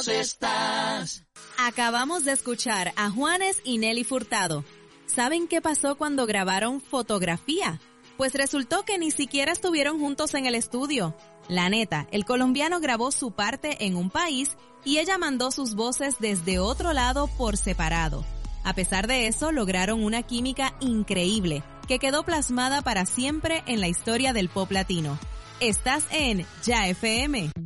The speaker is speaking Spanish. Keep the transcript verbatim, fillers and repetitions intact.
lejos estás. Acabamos de escuchar a Juanes y Nelly Furtado. ¿Saben qué pasó cuando grabaron Fotografía? Pues resultó que ni siquiera estuvieron juntos en el estudio. La neta, el colombiano grabó su parte en un país y ella mandó sus voces desde otro lado por separado. A pesar de eso, lograron una química increíble que quedó plasmada para siempre en la historia del pop latino. Estás en Ya F M.